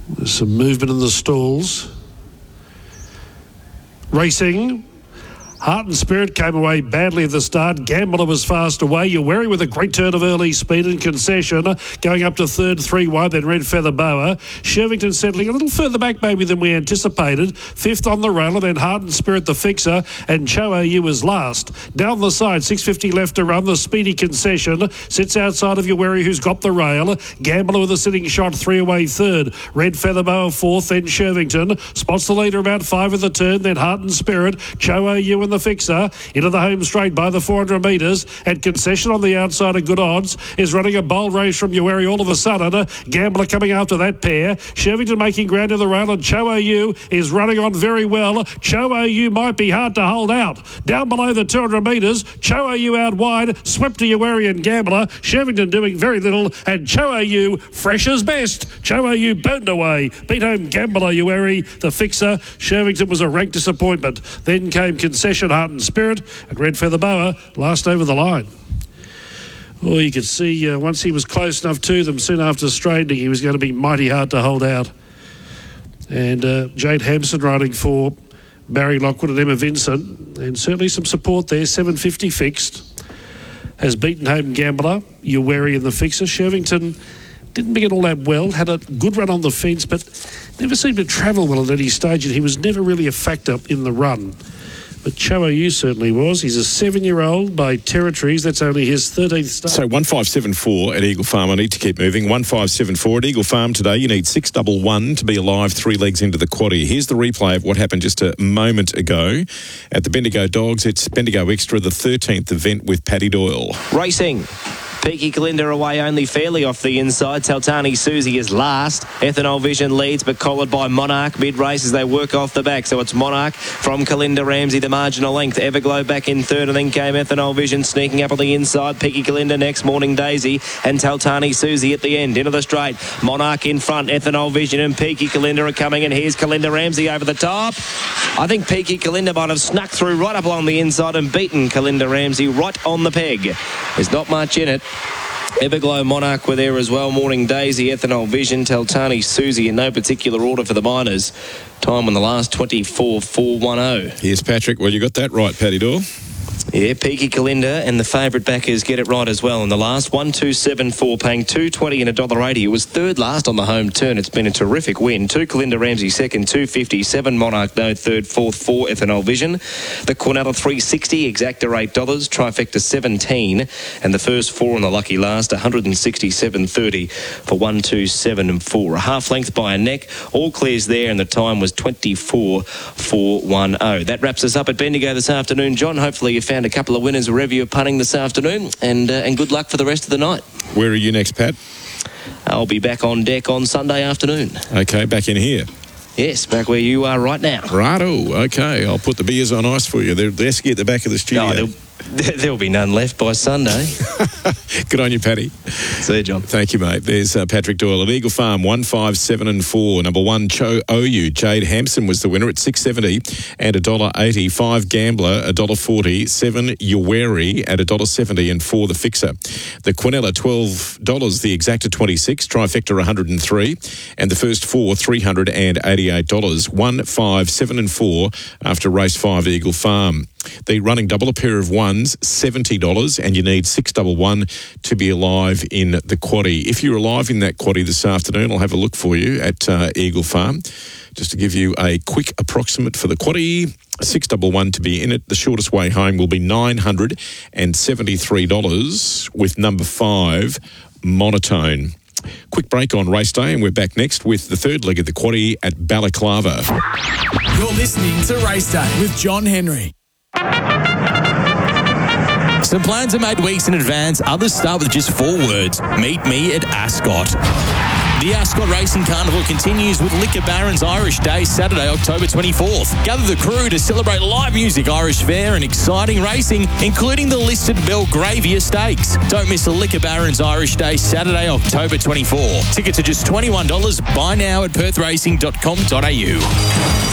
There's some movement in the stalls. Racing. Heart and Spirit came away badly at the start. Gambler was fast away. You're wary with a great turn of early speed and Concession going up to third, 3 wide, then Red Feather Boa. Shervington settling a little further back maybe than we anticipated. Fifth on the rail, and then Heart and Spirit the fixer, and Cho AU was last. Down the side, 6.50 left to run. The speedy Concession sits outside of your wary who's got the rail. Gambler with a sitting shot, 3 away third. Red Feather Boa fourth, then Shervington. Spots the leader about 5 of the turn, then Heart and Spirit. Cho AU and the fixer into the home straight by the 400 metres, and Concession on the outside of good odds is running a bold race from Uweri all of a sudden. Gambler coming after that pair. Shervington making ground to the rail, and Cho AU is running on very well. Cho AU might be hard to hold out. Down below the 200 metres, Cho AU out wide, swept to Uweri and Gambler. Shervington doing very little, and Cho AU fresh as best. Cho AU burned away, beat home Gambler. Uweri the fixer. Shervington was a rank disappointment. Then came Concession, Heart and Spirit, and Red Feather Boa last over the line. Oh, you could see once he was close enough to them, soon after straightening, he was going to be mighty hard to hold out. And Jade Hampson riding for Barry Lockwood and Emma Vincent, and certainly some support there. 750 fixed, has beaten home Gambler, Uweri and the fixer. Shervington didn't begin all that well, had a good run on the fence, but never seemed to travel well at any stage, and he was never really a factor in the run. But Cho AU certainly was. He's a 7-year-old by Territories. That's only his 13th start. So 1574 at Eagle Farm. I need to keep moving. 1574 at Eagle Farm today. You need 611 to be alive 3 legs into the quaddie. Here's the replay of what happened just a moment ago at the Bendigo Dogs. It's Bendigo Extra, the 13th event with Paddy Doyle. Racing. Peaky Kalinda away only fairly off the inside. Taltani Susie is last. Ethanol Vision leads, but collared by Monarch mid-race as they work off the back. So it's Monarch from Kalinda Ramsey, the marginal length. Everglow back in third, and then came Ethanol Vision sneaking up on the inside. Peaky Kalinda next, Morning Daisy, and Taltani Susie at the end. Into the straight. Monarch in front. Ethanol Vision and Peaky Kalinda are coming, and here's Kalinda Ramsey over the top. I think Peaky Kalinda might have snuck through right up along the inside and beaten Kalinda Ramsey right on the peg. There's not much in it. Everglow, Monarch were there as well. Morning Daisy, Ethanol Vision, Taltani Susie in no particular order for the Miners. Time on the last 24.410. Here's Patrick. Well, you got that right, Paddy Doyle. Yeah, Peaky Kalinda and the favourite backers get it right as well. In the last 1-2-7-4, paying $2.20 and $1.80. It was third last on the home turn. It's been a terrific win. 2 Kalinda Ramsey second, $2.50. 7 Monarch no third, fourth 4 Ethanol Vision. The Cornella $3.60, Exacta $8, Trifecta $17, and the first 4 on the lucky last $167.30 for 1-2-7 and 4. A half length by a neck. All clears there, and the time was 24.410. That wraps us up at Bendigo this afternoon, John. Hopefully you found a couple of winners wherever you're punting this afternoon, and good luck for the rest of the night. Where are you next, Pat? I'll be back on deck on Sunday afternoon. Okay, back in here. Yes, back where you are right now. Righto, okay. I'll put the beers on ice for you. They're esky at the back of the studio. No, there'll be none left by Sunday. Good on you, Paddy. See you, John. Thank you, mate. There's Patrick Doyle at Eagle Farm, 1-5-7-4. Number 1, Cho AU. Jade Hampson was the winner at $6.70 and $1.80. 5 Gambler, $1.40. 7 Uweri at $1.70 and 4 the Fixer. The Quinella, $12. The Exacta, $26. Trifecta, $103. And the first 4, $388. 1-5-7-4 after race 5 Eagle Farm. The running double, a pair of ones, $70, and you need 611 to be alive in the quaddie. If you're alive in that quaddie this afternoon, I'll have a look for you at Eagle Farm. Just to give you a quick approximate for the quaddie, 611 to be in it. The shortest way home will be $973 with number 5, Monotone. Quick break on race day, and we're back next with the third leg of the quaddie at Balaclava. You're listening to Race Day with John Henry. Some plans are made weeks in advance. Others start with just 4 words. Meet me at Ascot. The Ascot Racing Carnival continues with Liquor Barons Irish Day, Saturday, October 24th. Gather the crew to celebrate live music, Irish fare and exciting racing, including the listed Belgravia Stakes. Don't miss the Liquor Barons Irish Day, Saturday, October 24th. Tickets are just $21. Buy now at perthracing.com.au.